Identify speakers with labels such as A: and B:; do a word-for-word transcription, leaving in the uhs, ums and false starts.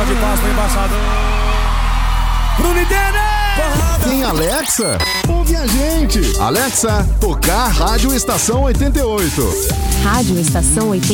A: de paz pro embaixador. Bruno e Denner!
B: Tem Alexa? Ouve a gente. Alexa, tocar Rádio Estação oitenta e oito.
C: Rádio Estação oitenta